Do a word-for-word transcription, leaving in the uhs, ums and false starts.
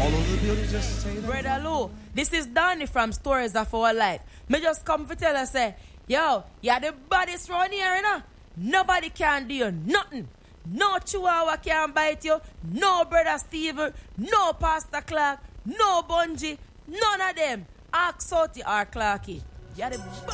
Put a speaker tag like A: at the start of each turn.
A: Brother Lou, this is Danny from Stories of Our Life. Me just come to tell us, say, yo, you're the baddest round here, you know? Nobody can do you nothing. No Chihuahua can bite you. No Brother Steve. No Pastor Clark. No Bungie. None of them. Ask Sauti or Clarky. You're the